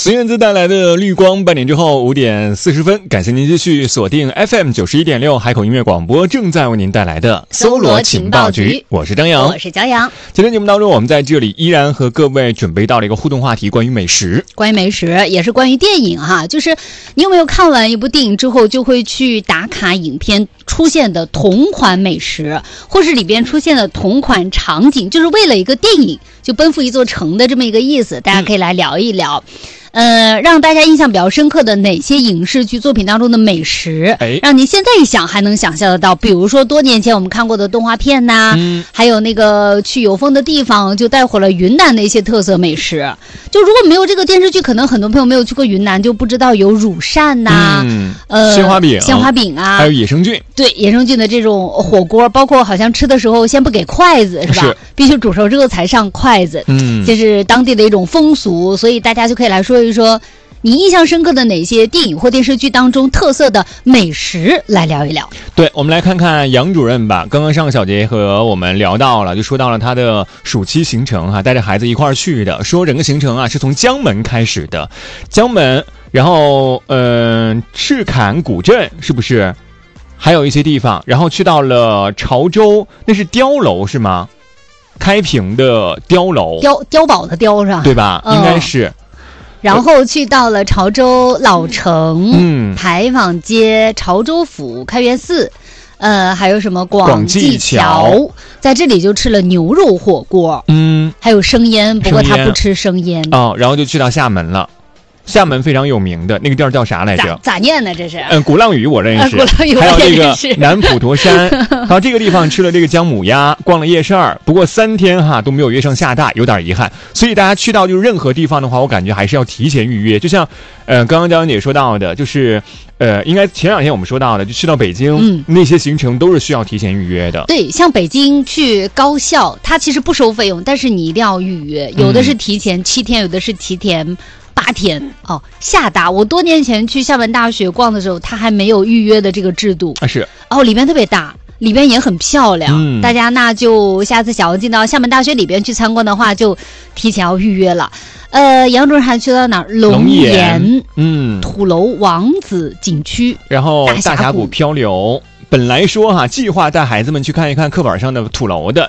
孙燕姿带来的绿光，半点之后5点40分，感谢您继续锁定 FM 91.6海口音乐广播，正在为您带来的搜罗情报局。我是张扬， 我是骄阳。 今天节目当中，我们在这里依然和各位准备到了一个互动话题，关于美食，也是关于电影哈。就是你有没有看完一部电影之后，就会去打卡影片出现的同款美食，或是里边出现的同款场景，就是为了一个电影就奔赴一座城的这么一个意思。大家可以来聊一聊。让大家印象比较深刻的哪些影视剧作品当中的美食，让您现在一想还能想象得到？比如说多年前我们看过的动画片呐，还有那个去有风的地方就带回了云南的一些特色美食。就如果没有这个电视剧，可能很多朋友没有去过云南，就不知道有乳扇呐， 鲜花饼啊， 还有野生菌。 对，野生菌的这种火锅，包括好像吃的时候先不给筷子是吧？是，必须煮熟之后才上筷子。这是当地的一种风俗，所以大家就可以来说一说你印象深刻的哪些电影或电视剧当中特色的美食，来聊一聊。对， 我们来看看杨主任吧。刚刚上小杰和我们聊到了，就说到了他的暑期行程哈，带着孩子一块儿去的，说整个行程啊是从江门开始的，江门，然后赤坎古镇是不是？还有一些地方，然后去到了潮州，那是碉楼是吗？开平的碉楼， 碉堡的碉是吧？ 对吧？应该是。 然后去到了潮州老城、牌坊街、潮州府、开元寺，还有什么广济桥，在这里就吃了牛肉火锅，还有生腌，不过他不吃生腌哦。然后就去到厦门了。厦门非常有名的那个地儿叫啥来着？ 咋念呢？这是鼓浪屿我认识， 鼓浪屿还有这个南普陀山。好，这个地方吃了这个姜母鸭，逛了夜市儿，不过3天哈都没有约上厦大，有点遗憾。所以大家去到就是任何地方的话，我感觉还是要提前预约。就像刚刚娇姐说到的，就是应该前2天我们说到的，就去到北京，那些行程都是需要提前预约的。 对，像北京去高校，它其实不收费用，但是你一定要预约，有的是提前7天，有的是提前8天哦。厦大，我多年前去厦门大学逛的时候，它还没有预约的这个制度啊。是哦，里边特别大，里边也很漂亮。大家那就下次想要进到厦门大学里边去参观的话，就提前要预约了。杨主任还去到哪儿？龙岩，土楼王子景区， 然后大峡谷漂流。本来说哈，计划带孩子们去看一看课本上的土楼的，